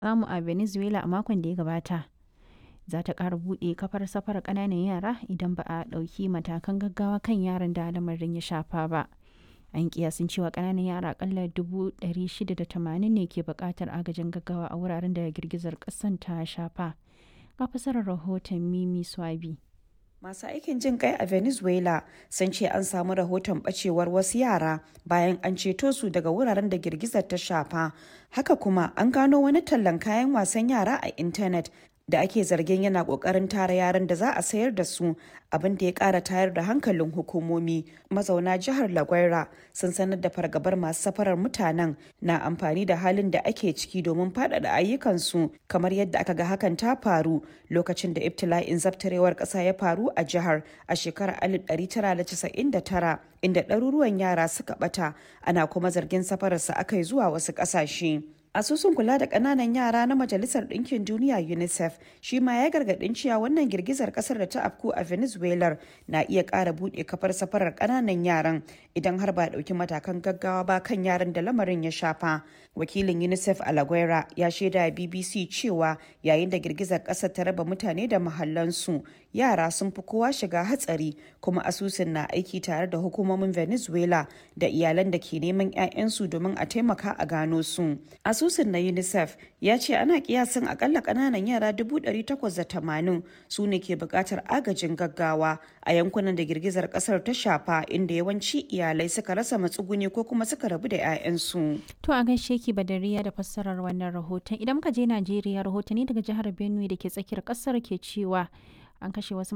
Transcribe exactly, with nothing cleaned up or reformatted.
samu a Venezuela a makon da ya gabata za ta ƙara buɗe kafar safarar ƙananan yara idan ba a ɗauki matakan gaggawa kan yaran da lamarin ya shafa ba. An kiyasin cewa ƙananan yara akalla dubu ɗari shida da tamanin ne ke buƙatar agajin gaggawa a wuraren da girgizar ƙasan ta shafa. Ga fasarar rahoton Mimi Swabi. Masu aikin jin kai a Venezuela sun ce an samu rahoton bacewar wasu yara bayan an ceto su daga wuraren da girgizar ta shafa. Haka kuma an gano wani tallan kayan wasan yara a intanet da ake zargin yana kokarin tara yaran da za a sayar da su, abin da ya kara tayar da hankalin hukumomi. Mazauna jihar La Guaira sun sanar da fargabar masu safarar mutanen na amfani da halin da ake ciki domin faɗaɗa ayyukansu, kamar yadda aka ga hakan ta faru lokacin da ibtila'in zabtarewar ƙasa ya faru a jihar a shekarar alif ɗari tara da casa'in da tara, inda ɗaruruwan yara suka ɓata, ana kuma zargin safararsa aka yi zuwa wasu ƙasashe. Asusun kula da ƙananan yara na Majalisar Ɗinkin Duniya UNICEF shi ma ya gargaɗin cewa wannan girgizar ƙasar da ta afku a Venezuela na iya ƙara buɗe kafar safarar ƙananan yaran idan har ba ɗauki matakan gaggawa ba kan yaran da lamarin ya shafa. Wakilin UNICEF a La Guaira ya shaida B B C cewa yayin da girgizar ƙasar ta raba mutane da mahallansu, yara sun fi kowa shiga hatsari, kuma asusun na aiki tare da hukumomin Venezuela da iyalan da ke neman 'ya'yansu domin a taimaka a gano su. Asusun na UNICEF ya ce ana kiyasin akalla kananan yara dubu ɗari takwas da tamanin su ne ke buƙatar agajin gaggawa a yankunan da girgizar ƙasar ta shafa, inda yawanci iyalai suka rasa matsuguni ko kuma suka rabu da 'ya'yansu. To a gaishe ki Badariya da fassarar wannan rahoton. Idan muka je Najeriya, rahotanni daga jihar Benue da ke tsakiyar ƙasar ke cewa an kashe wasu